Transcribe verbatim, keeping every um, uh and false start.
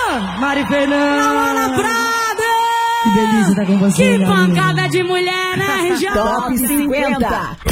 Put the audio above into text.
Mari Fernanda. Que delícia estar com você. Que pancada de mulher, né, região? Top cinquenta.